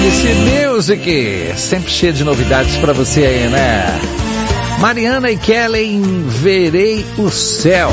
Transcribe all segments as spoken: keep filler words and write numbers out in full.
Music, sempre cheio de novidades para você aí, né? Mariana e Kelly, Verei o Céu.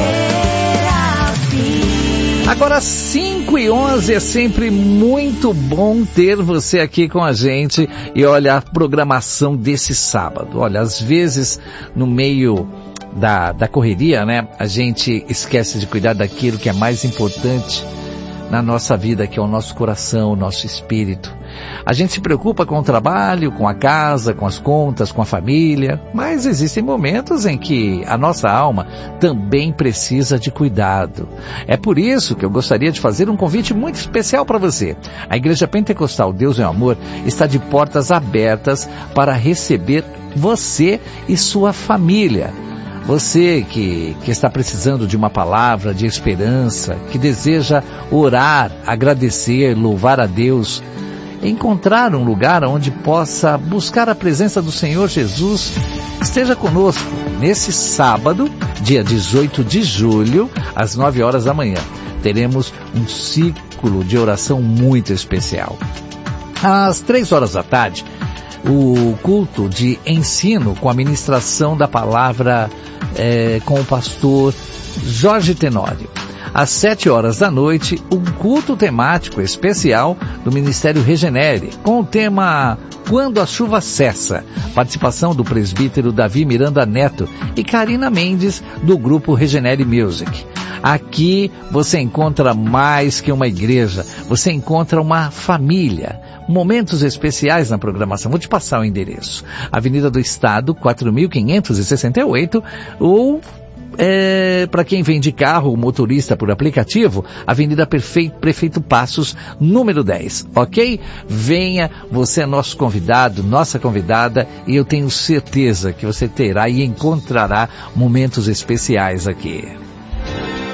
Agora cinco e onze, é sempre muito bom ter você aqui com a gente. E olha a programação desse sábado. Olha, às vezes no meio da, da correria, né? A gente esquece de cuidar daquilo que é mais importante na nossa vida, que é o nosso coração, o nosso espírito. A gente se preocupa com o trabalho, com a casa, com as contas, com a família, mas existem momentos em que a nossa alma também precisa de cuidado. É por isso que eu gostaria de fazer um convite muito especial para você. A Igreja Pentecostal Deus é Amor está de portas abertas para receber você e sua família. Você que, que está precisando de uma palavra de esperança, que deseja orar, agradecer, louvar a Deus, encontrar um lugar onde possa buscar a presença do Senhor Jesus, esteja conosco nesse sábado, dia dezoito de julho, às nove horas da manhã. Teremos um ciclo de oração muito especial. Às três horas da tarde, o culto de ensino com a ministração da palavra é, com o pastor Jorge Tenório. Às sete horas da noite, um culto temático especial do Ministério Regenere, com o tema Quando a Chuva Cessa. Participação do presbítero Davi Miranda Neto e Karina Mendes, do grupo Regenere Music. Aqui você encontra mais que uma igreja, você encontra uma família. Momentos especiais na programação. Vou te passar o endereço. Avenida do Estado, quatro mil quinhentos e sessenta e oito, ou... É, para quem vem de carro, motorista por aplicativo, Avenida Prefeito, Prefeito Passos, número dez, ok? Venha, você é nosso convidado, nossa convidada, e eu tenho certeza que você terá e encontrará momentos especiais aqui.